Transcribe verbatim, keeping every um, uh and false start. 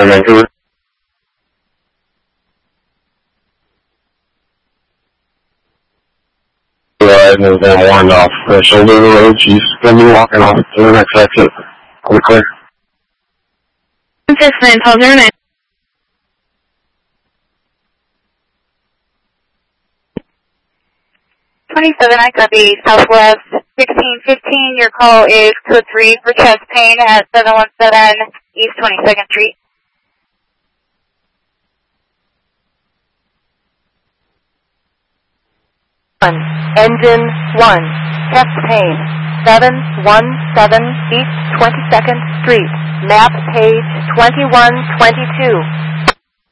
in Vancouver. Ride has been warned off the shoulder of the road. She's going to be walking off to the next exit. All clear. Six nine, twelve zero nine. twenty-seven, I copy, Southwest sixteen fifteen. Your call is code three for chest pain at seven one seven East twenty-second Street. One, engine one, chest pain, seven one seven East twenty-second Street, map page twenty-one twenty-two.